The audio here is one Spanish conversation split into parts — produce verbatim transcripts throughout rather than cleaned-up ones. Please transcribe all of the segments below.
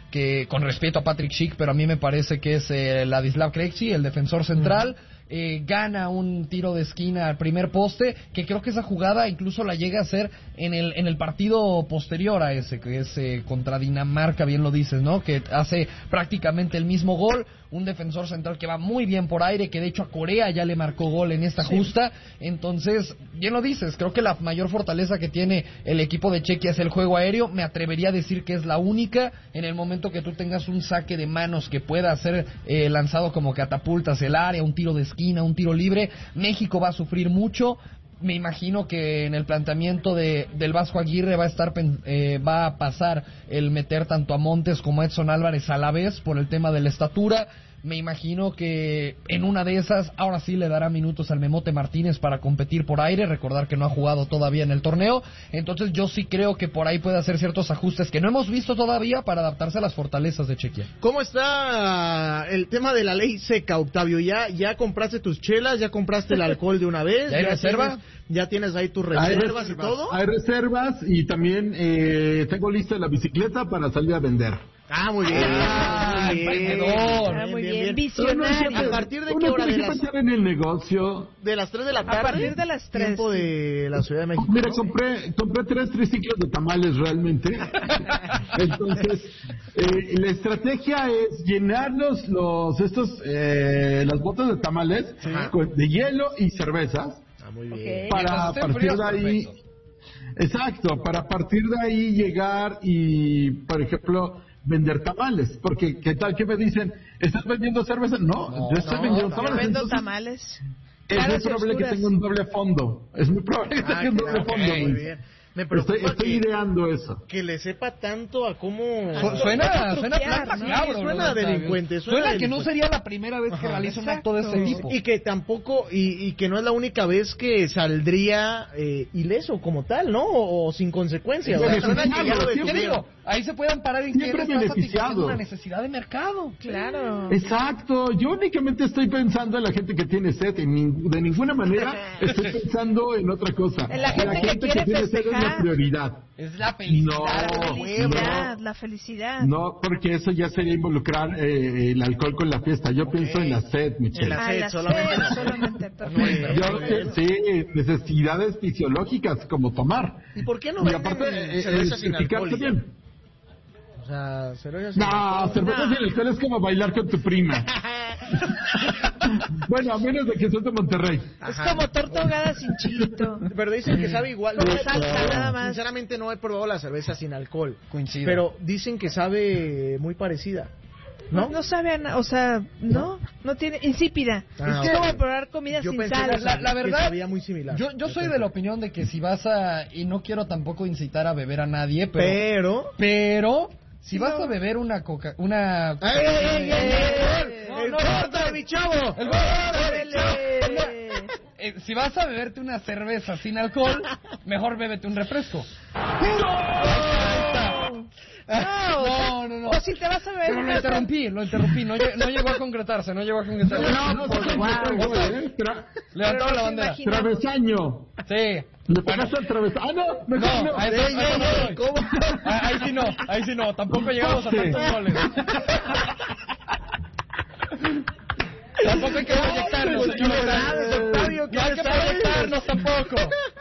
que con respeto a Patrick Schick, pero a mí me parece que es eh, Ladislav Krejci, el defensor central. Uh-huh. Eh, gana un tiro de esquina al primer poste, que creo que esa jugada incluso la llega a hacer en el en el partido posterior a ese, que es eh, contra Dinamarca, bien lo dices, ¿no? Que hace prácticamente el mismo gol, un defensor central que va muy bien por aire, que de hecho a Corea ya le marcó gol en esta sí. justa. Entonces, bien lo dices, creo que la mayor fortaleza que tiene el equipo de Chequia es el juego aéreo. Me atrevería a decir que es la única. En el momento que tú tengas un saque de manos que pueda ser eh, lanzado como catapultas el área, un tiro de esquina, un tiro libre, México va a sufrir mucho. Me imagino que en el planteamiento de del Vasco Aguirre va a estar eh, va a pasar el meter tanto a Montes como a Edson Álvarez a la vez por el tema de la estatura. Me imagino que en una de esas ahora sí le dará minutos al Memote Martínez para competir por aire, recordar que no ha jugado todavía en el torneo. Entonces yo sí creo que por ahí puede hacer ciertos ajustes que no hemos visto todavía para adaptarse a las fortalezas de Chequia. ¿Cómo está el tema de la ley seca, Octavio? ¿Ya ya compraste tus chelas? ¿Ya compraste el alcohol de una vez? ¿Ya hay ¿Ya reserva? Tienes, ¿Ya tienes ahí tus reservas hay y todo? Hay reservas y también eh, tengo lista la bicicleta para salir a vender. Ah, muy bien. Ah, muy bien. Ah, muy bien, bien. Visionario. ¿A partir de qué hora? De las, en el negocio. ¿De las tres de la tarde? A partir de las tres. Tiempo de la Ciudad de México. Mira, compré compré tres triciclos de tamales realmente. Entonces, eh, la estrategia es llenar los, los estos, eh, las botas de tamales con, de hielo y cervezas. Ah, muy bien. Okay. Para a partir de ahí... Perfecto. Exacto, para partir de ahí llegar y, por ejemplo, vender tamales, porque ¿qué tal que me dicen, ¿estás vendiendo cerveza? No, no yo estoy no, vendiendo tamales. Yo vendo entonces, tamales. Es muy probable que tenga un doble fondo, es muy probable que tenga ah, un doble okay, fondo. Muy bien. Me preocupa estoy, estoy que, ideando eso. Que le sepa tanto a cómo... Su, suena, suena plan macabro, ¿no? Suena ¿no? delincuente. Suena, suena que delincuente. no sería la primera vez que Ajá, realiza exacto. un acto de ese tipo. Y que tampoco, y, y que no es la única vez que saldría eh, ileso como tal, ¿no? O, o sin consecuencias. Bueno, o sea, sí, claro, de ¿qué digo? Ahí se pueden parar en siempre que beneficiado. Una necesidad de mercado. Claro. Exacto. Yo únicamente estoy pensando en la gente que tiene sed. En, de ninguna manera estoy pensando en otra cosa. En la gente, la gente que, que, que tiene festejar. sed es la prioridad. Es la felicidad. No, la felicidad, no, la felicidad. No, porque eso ya sería involucrar eh, el alcohol con la fiesta. Yo okay. pienso en la sed, Michelle. En la sed, ah, la solamente. Sed, solamente perfecto. Yo, sí, necesidades fisiológicas como tomar. ¿Y por qué no y venden aparte, cerveza eh, sin alcohol? Bien. O sea, cerveza sin no, alcohol. cerveza no. sin alcohol es como bailar con tu prima. Bueno, a menos de que seas de Monterrey. Es Ajá. como torta ahogada sin chilito. Pero dicen que sabe igual. No, no, salsa, nada más. Sinceramente no he probado la cerveza sin alcohol. Coincido. Pero dicen que sabe muy parecida. ¿No? No, no sabe a nada, o sea, no, no tiene, insípida. Ah, es okay. como probar comida yo sin sal. La, la verdad, sabía muy similar. Yo, yo soy de la opinión de que si vas a, y no quiero tampoco incitar a beber a nadie, pero, pero, pero si no. vas a beber una coca, una, ¡Ey, ey, ey, ey! ¡El gordo de mi chavo! ¡El gordo de mi chavo! Eh, si vas a beberte una cerveza sin alcohol, mejor bébete un refresco. ¡No! No, no, no. O si te vas a beber Pero lo interrumpí, lo interrumpí. No, no llegó a concretarse, no llegó a concretarse. No, no, por wow. Levantó la bandera. Travesaño. Sí. ¿Le pegaste al travesaño? Ah, no, me no, no. Ahí, ahí, ahí, ahí, ¿Cómo? Ahí sí no, ahí sí no. Tampoco llegamos a tantos goles. Tampoco hay que proyectarnos, Octavio, no hay que proyectarnos tampoco.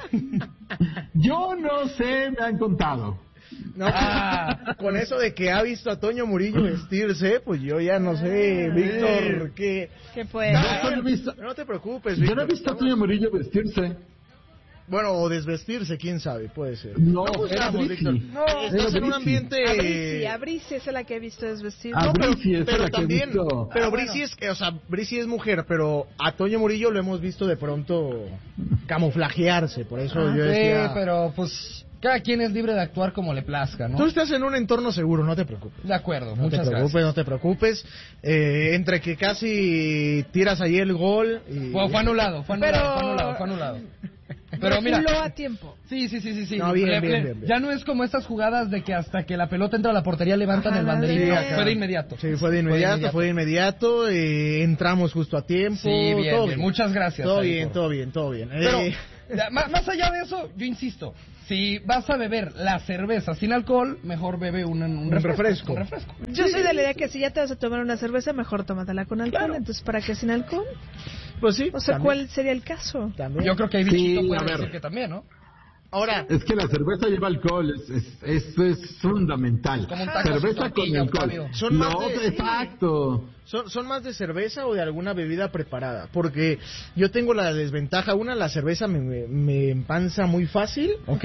Yo no sé, me han contado. No, ah, con eso de que ha visto a Toño Murillo vestirse, pues yo ya no sé, Víctor, ¿qué? ¿Qué fue? No, no, visto, no te preocupes, Víctor. Yo no he visto a Toño Murillo vestirse. Bueno, o desvestirse, quién sabe, puede ser. No, no buscamos, Víctor. No, estás en un ambiente... A Brisi, a Brisi es la que he visto desvestir. A no, pero, Brisi es pero la también, que he visto. pero ah, Brisi bueno. es, o sea, Brisi es mujer, pero a Toño Murillo lo hemos visto de pronto camuflajearse, por eso ah, yo sí, decía... pero pues... Cada quien es libre de actuar como le plazca, ¿no? Tú estás en un entorno seguro, no te preocupes. De acuerdo, no muchas te preocupes, gracias. No te preocupes, eh, entre que casi tiras ahí el gol y... Fue, fue anulado, fue anulado, pero... fue anulado, fue anulado. Pero mira, a tiempo. Sí, sí, sí, sí, sí. No, bien, le, bien, le, bien, bien. Ya no es como estas jugadas de que hasta que la pelota entra a la portería levantan Ajá, el banderín. sí, no, acá. fue de inmediato. Sí, fue de inmediato, fue de inmediato, eh, entramos justo a tiempo. Sí, bien, todo bien. bien. Muchas gracias. Todo ahí, bien, por... todo bien, todo bien. Pero, eh... ya, más, más allá de eso, yo insisto, si vas a beber la cerveza sin alcohol, mejor bebe un, un, Un refresco, refresco. un refresco. Yo soy de la idea que si ya te vas a tomar una cerveza, mejor tómatela con alcohol. Claro. Entonces, ¿para qué sin alcohol? Pues sí. O sea, también, ¿cuál sería el caso? también. Yo creo que hay bichito Sí, puede a ver. decir que también, ¿no? Ahora, Es que la cerveza lleva alcohol, es, es, es, es fundamental. Como un taco cerveza sin con tortilla, alcohol. Octavio. Son más no, de- exacto. ¿son, ¿son más de cerveza o de alguna bebida preparada? Porque yo tengo la desventaja. Una, la cerveza me, me, me empanza muy fácil. Ok.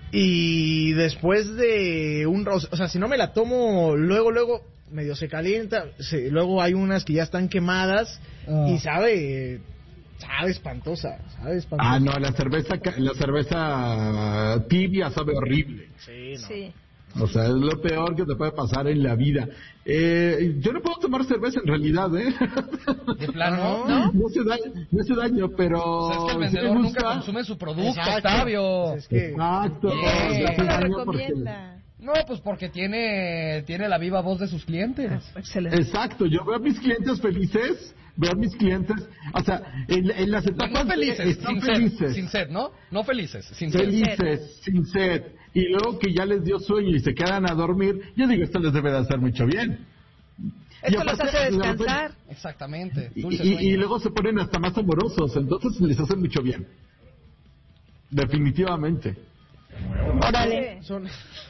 Y después de un... O sea, si no me la tomo luego, luego, medio se calienta. Se, luego hay unas que ya están quemadas Ah. y sabe... Sabe espantosa, sabe espantosa. Ah, no, la cerveza, ca- la cerveza tibia sabe horrible. Sí, no. Sí. O sea, es lo peor que te puede pasar en la vida. Eh, yo no puedo tomar cerveza en realidad, ¿eh? De plano, ¿No? No hace daño, no hace daño, pero... O sea, es que el sí me vendedor nunca gusta. consume su producto, Exacto. Octavio. Pues es que- Exacto. Bien. no, ¿Por le qué hace lo daño porque- recomienda? No, pues porque tiene, tiene la viva voz de sus clientes. Ah, excelente. Exacto, yo veo a mis clientes felices, veo a mis clientes, o sea, en, en las No, etapas no felices, están sin sed, felices, sin sed, ¿no? No felices, sin sed. felices, sin sed, y luego que ya les dio sueño y se quedan a dormir, yo digo, esto les debe de hacer mucho bien. Y Esto los aparte, hace de repente- descansar. Exactamente. Y, Dulce y- sueño. y luego se ponen hasta más amorosos, entonces les hace mucho bien. Definitivamente. Órale. Son...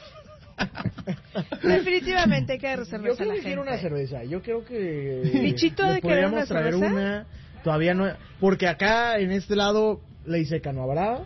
Definitivamente hay que dar Yo cerveza a creo la que quiero gente. una cerveza. Yo creo que... ¿Bichito le de querer podríamos una traer cerveza? una. Todavía no... Porque acá, en este lado, ley seca no habrá.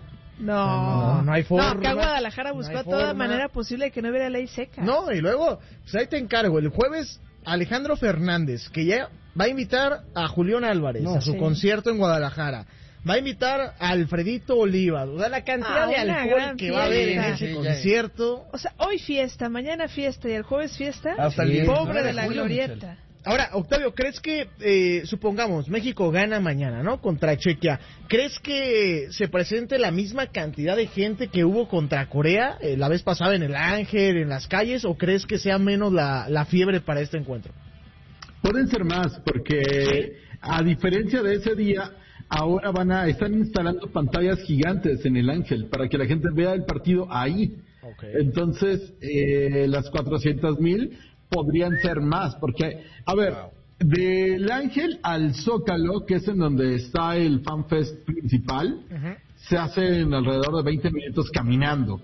No. No, no hay forma. No, acá Guadalajara No buscó hay a toda forma. manera posible que no hubiera ley seca. No, y luego, pues ahí te encargo. El jueves, Alejandro Fernández, que ya va a invitar a Julián Álvarez No, a su sí. concierto en Guadalajara. Va a invitar a Alfredito Olivas. O sea, la cantidad Ah, de una alcohol gran que va a haber en fiesta. ese Sí, ya- concierto. O sea, hoy fiesta, mañana fiesta y el jueves fiesta. Hasta el Sí. diecinueve Pobre de la julio, glorieta. Michelle. Ahora, Octavio, ¿crees que, eh, supongamos, México gana mañana, ¿no? Contra Chequia. ¿Crees que se presente la misma cantidad de gente que hubo contra Corea eh, la vez pasada en el Ángel, en las calles? ¿O crees que sea menos la, la fiebre para este encuentro? Pueden ser más, porque a diferencia de ese día, ahora van a, están instalando pantallas gigantes en el Ángel para que la gente vea el partido ahí. Ok. Entonces, eh, las cuatrocientos mil podrían ser más, porque, a ver, del Ángel al Zócalo, que es en donde está el FanFest principal, se hacen alrededor de veinte minutos caminando.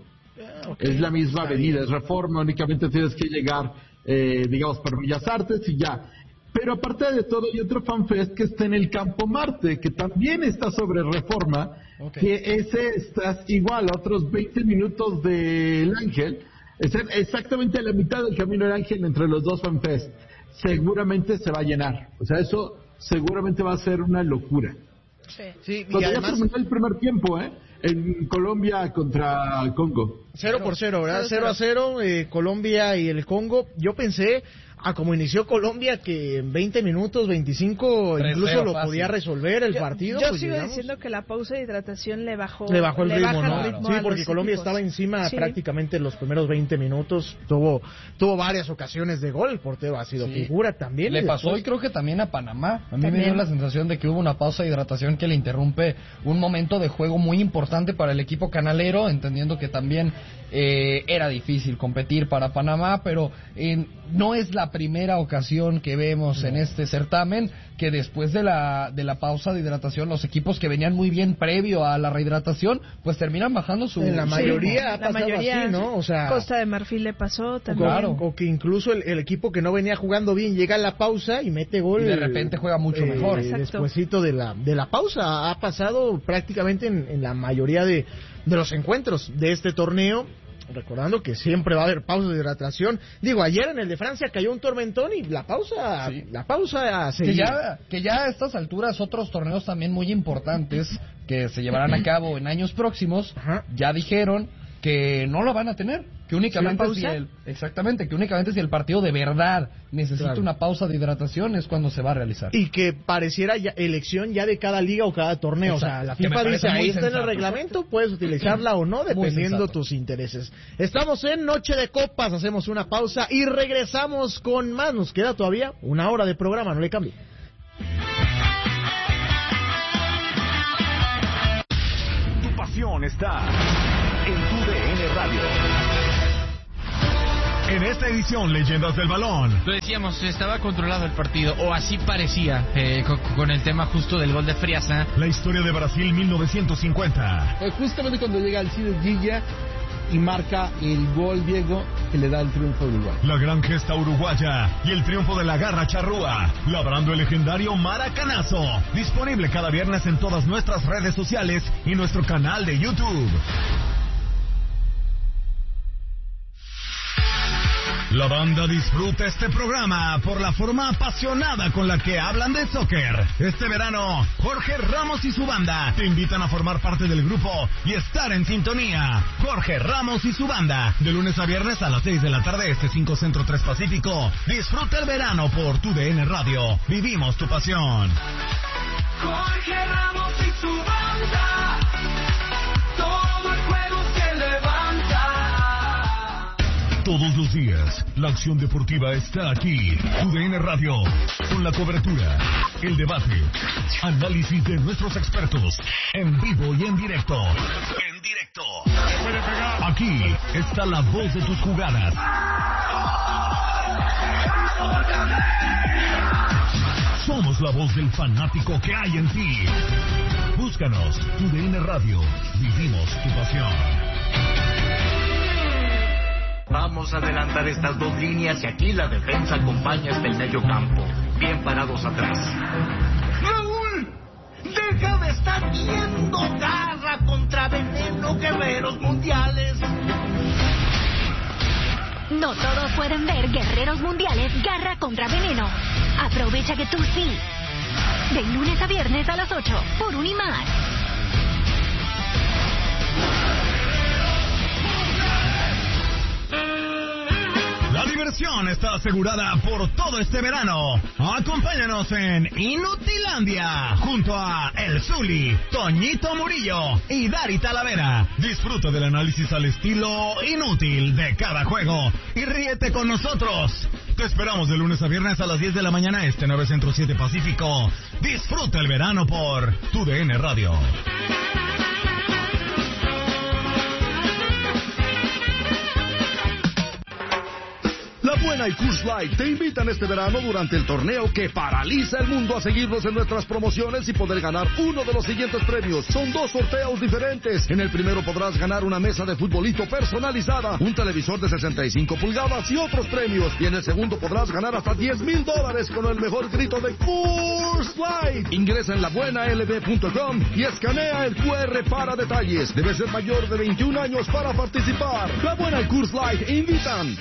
Es la misma avenida, es Reforma, únicamente tienes que llegar, eh, digamos, por Bellas Artes y ya. Pero aparte de todo, hay otro FanFest que está en el Campo Marte, que también está sobre Reforma, Ok. que ese está igual a otros veinte minutos del Ángel. Es exactamente a la mitad del camino del Ángel entre los dos FanFest. Seguramente se va a llenar. O sea, eso seguramente va a ser una locura. Sí. Sí, y Cuando ya además, terminó el primer tiempo, ¿eh? En Colombia contra Congo. cero por cero, ¿verdad? Cero, cero a cero, eh, Colombia y el Congo. Yo pensé, a como inició Colombia, que en veinte minutos, veinticinco, tres incluso cero lo fácil. podía resolver el Yo, partido. yo pues, sigo llegamos. diciendo que la pausa de hidratación le bajó, Le bajó el ritmo, baja ¿no? el ritmo Sí, a porque los Colombia equipos. estaba encima Sí. prácticamente los primeros veinte minutos. Tuvo tuvo varias ocasiones de gol. El portero ha sido Sí. figura también. Le y pasó y después- creo que también a Panamá. A mí me También. dio la sensación de que hubo una pausa de hidratación que le interrumpe un momento de juego muy importante para el equipo canalero, entendiendo que también eh, era difícil competir para Panamá, pero eh, no es la primera ocasión que vemos en este certamen que después de la, de la pausa de hidratación los equipos que venían muy bien previo a la rehidratación pues terminan bajando su... En la su mayoría ritmo. ha pasado así, ¿no? O sea, Costa de Marfil le pasó o, también. Claro. o que incluso el, el equipo que no venía jugando bien llega a la pausa y mete gol. Y de repente juega mucho mejor. Exacto. Despuésito de la, de la pausa. Ha pasado prácticamente en, en la mayoría de, de los encuentros de este torneo. Recordando que siempre va a haber pausa de hidratación. Digo, ayer en el de Francia cayó un tormentón y la pausa, Sí. la pausa Que seguía. ya, que ya a estas alturas otros torneos también muy importantes que se llevarán a cabo en años próximos Ajá. ya dijeron que no lo van a tener, que únicamente ¿Una si pausa? el, exactamente, que únicamente si el partido de verdad necesita Claro. una pausa de hidratación es cuando se va a realizar. Y que pareciera ya elección ya de cada liga o cada torneo. O sea, Exacto. la Que me FIFA parece dice, muy ahí está en el sensato. reglamento, puedes utilizarla o no, dependiendo sensato. tus intereses. Estamos en Noche de Copas, hacemos una pausa y regresamos con más. Nos queda todavía una hora de programa, no le cambie. Tu pasión está en tu D N Radio. En esta edición, Leyendas del Balón. Lo decíamos, estaba controlado el partido, o así parecía, eh, con, con el tema justo del gol de Friasa. La historia de Brasil mil novecientos cincuenta. Pues justamente cuando llega Alcides Gilla y marca el gol, Diego, que le da el triunfo a Uruguay. La gran gesta uruguaya y el triunfo de la garra charrúa, labrando el legendario maracanazo. Disponible cada viernes en todas nuestras redes sociales y nuestro canal de YouTube. La banda disfruta este programa por la forma apasionada con la que hablan de soccer. Este verano, Jorge Ramos y su banda te invitan a formar parte del grupo y estar en sintonía. Jorge Ramos y su banda, de lunes a viernes a las seis de la tarde, este cinco Centro tres Pacífico. Disfruta el verano por tu D N Radio. Vivimos tu pasión. Jorge Ramos y su banda. Todo el juego se levanta. Todos los días, la acción deportiva está aquí. Tu D N Radio, con la cobertura, el debate, análisis de nuestros expertos, en vivo y en directo. En directo. Aquí está la voz de tus jugadas. Somos la voz del fanático que hay en ti. Búscanos, Tu D N Radio. Vivimos tu pasión. Vamos a adelantar estas dos líneas y aquí la defensa acompaña hasta el medio campo. Bien parados atrás. ¡Raúl! ¡Deja de estar viendo Garra contra Veneno, Guerreros Mundiales! No todos pueden ver Guerreros Mundiales Garra contra Veneno. Aprovecha que tú sí. De lunes a viernes a las ocho por Unimás. La diversión está asegurada por todo este verano. Acompáñanos en Inutilandia junto a El Zuli, Toñito Murillo y Dari Talavera. Disfruta del análisis al estilo inútil de cada juego y ríete con nosotros. Te esperamos de lunes a viernes a las diez de la mañana, este nueve Centro siete Pacífico. Disfruta el verano por Tu D N Radio. La Buena y Coors Light te invitan este verano durante el torneo que paraliza el mundo a seguirnos en nuestras promociones y poder ganar uno de los siguientes premios. Son dos sorteos diferentes. En el primero podrás ganar una mesa de futbolito personalizada, un televisor de sesenta y cinco pulgadas y otros premios. Y en el segundo podrás ganar hasta diez mil dólares con el mejor grito de Coors Light. Ingresa en la buena l b punto com y escanea el Q R para detalles. Debes ser mayor de veintiún años para participar. La Buena y Coors Light invitan.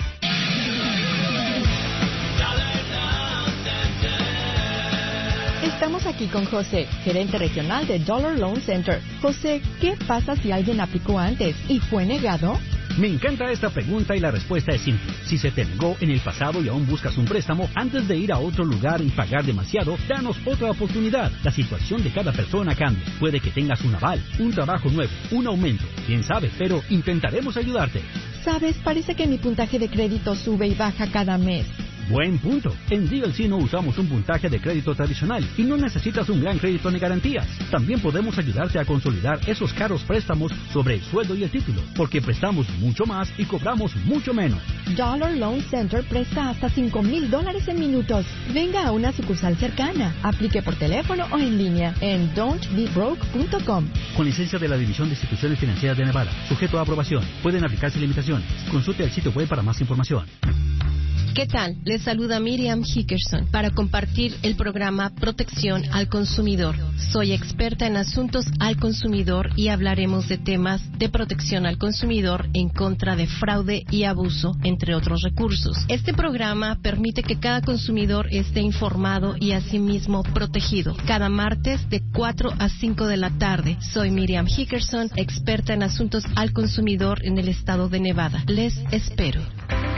Estamos aquí con José, gerente regional de Dollar Loan Center. José, ¿qué pasa si alguien aplicó antes y fue negado? Me encanta esta pregunta y la respuesta es simple. Si se te negó en el pasado y aún buscas un préstamo, antes de ir a otro lugar y pagar demasiado, danos otra oportunidad. La situación de cada persona cambia. Puede que tengas un aval, un trabajo nuevo, un aumento. Quién sabe, pero intentaremos ayudarte. Sabes, parece que mi puntaje de crédito sube y baja cada mes. Buen punto. En D L C no usamos un puntaje de crédito tradicional y no necesitas un gran crédito ni garantías. También podemos ayudarte a consolidar esos caros préstamos sobre el sueldo y el título, porque prestamos mucho más y cobramos mucho menos. Dollar Loan Center presta hasta cinco mil dólares en minutos. Venga a una sucursal cercana. Aplique por teléfono o en línea en don't be broke punto com. Con licencia de la División de Instituciones Financieras de Nevada. Sujeto a aprobación. Pueden aplicarse limitaciones. Consulte el sitio web para más información. ¿Qué tal? Les saluda Miriam Hickerson para compartir el programa Protección al Consumidor. Soy experta en asuntos al consumidor y hablaremos de temas de protección al consumidor en contra de fraude y abuso, entre otros recursos. Este programa permite que cada consumidor esté informado y asimismo protegido. Cada martes de cuatro a cinco de la tarde. Soy Miriam Hickerson, experta en asuntos al consumidor en el estado de Nevada. Les espero.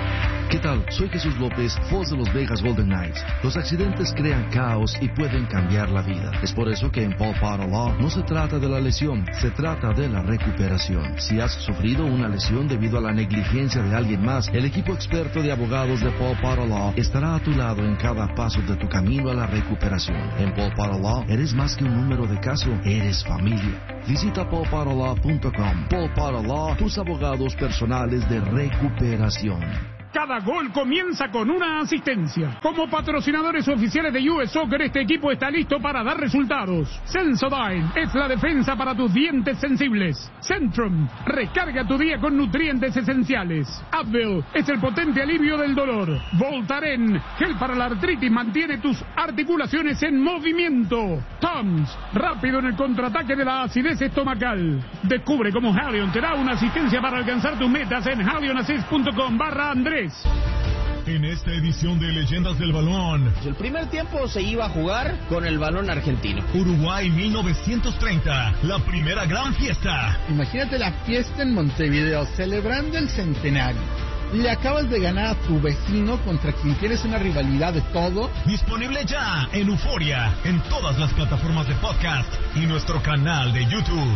¿Qué tal? Soy Jesús López, voz de los Vegas Golden Knights. Los accidentes crean caos y pueden cambiar la vida. Es por eso que en Paul Potter Law no se trata de la lesión, se trata de la recuperación. Si has sufrido una lesión debido a la negligencia de alguien más, el equipo experto de abogados de Paul Potter Law estará a tu lado en cada paso de tu camino a la recuperación. En Paul Potter Law eres más que un número de caso, eres familia. Visita paul potter law punto com. Paul Potter Law, tus abogados personales de recuperación. Cada gol comienza con una asistencia. Como patrocinadores oficiales de U S Soccer, este equipo está listo para dar resultados. Sensodyne es la defensa para tus dientes sensibles. Centrum, recarga tu día con nutrientes esenciales. Advil es el potente alivio del dolor. Voltaren, gel para la artritis, mantiene tus articulaciones en movimiento. Tums, rápido en el contraataque de la acidez estomacal. Descubre cómo Halion te da una asistencia para alcanzar tus metas en halionassist punto com barra Andrés. En esta edición de Leyendas del Balón, el primer tiempo se iba a jugar con el balón argentino. Uruguay mil novecientos treinta, la primera gran fiesta. Imagínate la fiesta en Montevideo, celebrando el centenario. Le acabas de ganar a tu vecino contra quien tienes una rivalidad de todo. Disponible ya en Euforia, en todas las plataformas de podcast y nuestro canal de YouTube.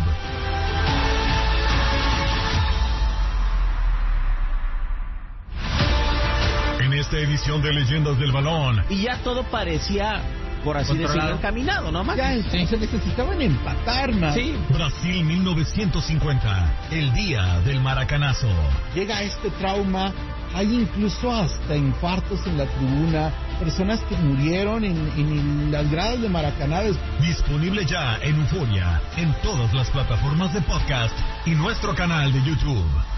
En esta edición de Leyendas del Balón. Y ya todo parecía, por así decirlo, encaminado, ¿no? Más. Ya, sí. Se necesitaban empatar, ¿no? Sí. Brasil mil novecientos cincuenta, el día del maracanazo. Llega este trauma, hay incluso hasta infartos en la tribuna, personas que murieron en, en las gradas de Maracaná. Disponible ya en Euforia, en todas las plataformas de podcast y nuestro canal de YouTube.